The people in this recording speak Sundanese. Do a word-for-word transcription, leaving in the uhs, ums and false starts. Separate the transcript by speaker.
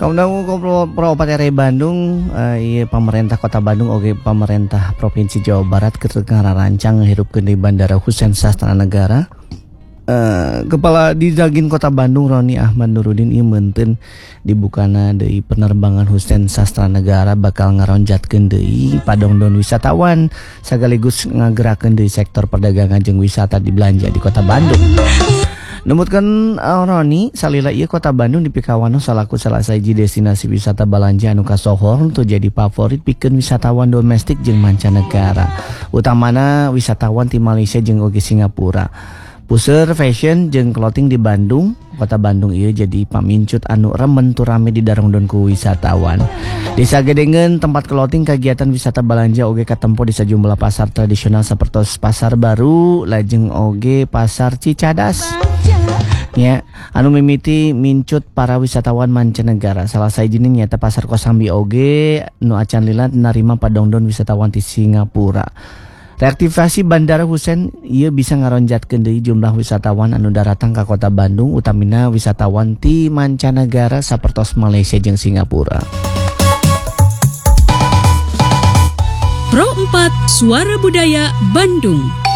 Speaker 1: Kamu Kabupaten Bandung, uh, iya pemerintah Kota Bandung oge pemerintah Provinsi Jawa Barat keur ngarancang ngahirupkeun di Bandara Husein Sastra Negara. Uh, Kepala Didagin Kota Bandung Roni Ahmad Nurudin ieu meunteun dibukana deui penerbangan Husein Sastra Negara bakal ngaronjatkeun deui padongdon wisatawan sagaligus ngagerakeun deui sektor perdagangan jeung wisata di belanja di Kota Bandung. Numutkeun uh, Roni salila ieu Kota Bandung dipikawanoh salaku salah sahiji destinasi wisata balanja anu kasohor untuk jadi favorit pikeun wisatawan domestik jeung mancanegara, utamana wisatawan ti Malaysia jeung oge Singapura. Puseur fashion jeung clothing di Bandung, Kota Bandung ieu jadi pamincut anu remen tu rame didarongdon ku wisatawan. Disagedengeun tempat clothing kagiatan wisata balanja oge katempo di sajumlah pasar tradisional sapertos Pasar Baru, lajeng oge Pasar Cicadas. Ya, anu mimiti mincut para wisatawan mancanegara. Salah sahijina nyaeta Pasar Kosambi oge nu acan lila narima padongdon wisatawan ti Singapura. Reaktivasi Bandara Husein ieu bisa ngaronjatkeun deui jumlah wisatawan anu daratang ka Kota Bandung, utamina wisatawan ti mancanegara sapertos Malaysia jeung Singapura.
Speaker 2: Pro empat Suara Budaya Bandung.